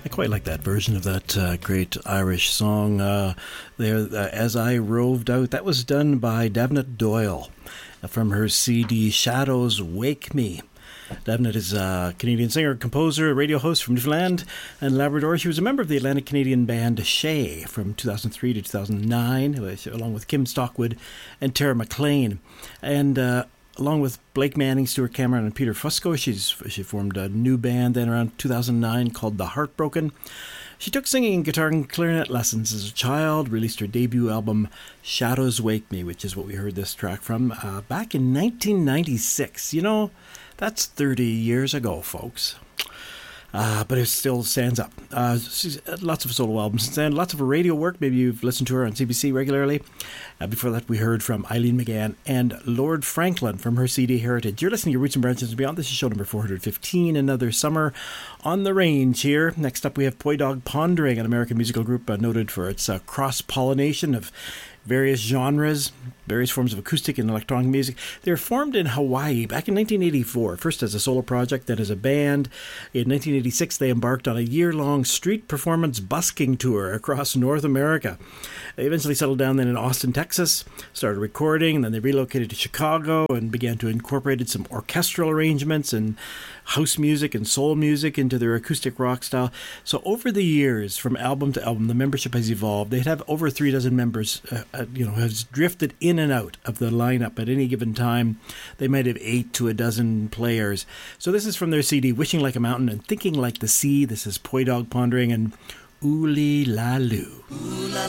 Quite like that version of that great Irish song there, As I Roved Out. That was done by Devnet Doyle from her CD Shadows Wake Me. Devnet is a Canadian singer, composer, radio host from Newfoundland and Labrador. She was a member of the Atlantic Canadian band Shay from 2003 to 2009, along with Kim Stockwood and Tara McLean. And along with Blake Manning, Stuart Cameron, and Peter Fusco, she formed a new band then around 2009 called The Heartbroken. She took singing, guitar, and clarinet lessons as a child, released her debut album Shadows Wake Me, which is what we heard this track from, back in 1996. You know, that's 30 years ago, folks. But it still stands up. She's had lots of solo albums since then, lots of her radio work. Maybe you've listened to her on CBC regularly. Before that, we heard from Eileen McGann and Lord Franklin from her CD Heritage. You're listening to Roots and Branches and Beyond. This is show number 415, another summer on the range here. Next up, we have Poi Dog Pondering, an American musical group noted for its cross-pollination of various genres, various forms of acoustic and electronic music. They were formed in Hawaii back in 1984, first as a solo project, then as a band. In 1986, they embarked on a year-long street performance busking tour across North America. They eventually settled down then in Austin, Texas, started recording, and then they relocated to Chicago and began to incorporate some orchestral arrangements and house music and soul music into their acoustic rock style. So over the years, from album to album, the membership has evolved. They'd have over 3 dozen members, has drifted in and out of the lineup at any given time. They might have 8 to a dozen players. So this is from their CD, Wishing Like a Mountain and Thinking Like the Sea. This is Poi Dog Pondering and Ooly La Loo. Ooh la